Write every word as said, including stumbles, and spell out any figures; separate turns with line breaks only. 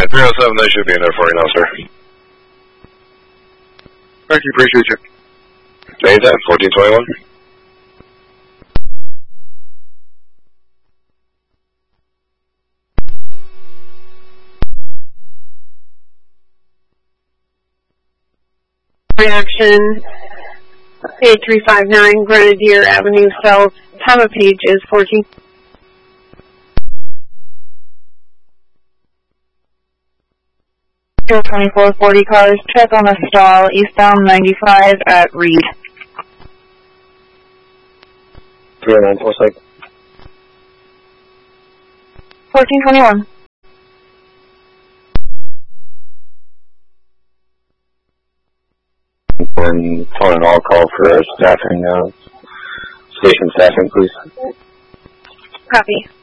three oh seven, they should be in there for you now, sir.
Thank you, appreciate you.
Anytime, fourteen twenty-one.
Reaction, eight three five nine Grenadier Avenue South. Time of page is fourteen.
twenty-four forty cars, check on a stall, eastbound ninety-five at Reed.
three oh nine four six.
fourteen twenty-one.
And phone and all call for staffing, uh, station staffing, please.
Copy.